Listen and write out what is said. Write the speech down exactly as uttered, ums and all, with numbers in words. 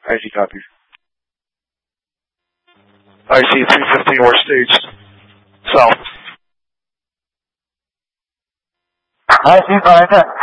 I C copies. I C three fifteen West Stage. South. I C contact.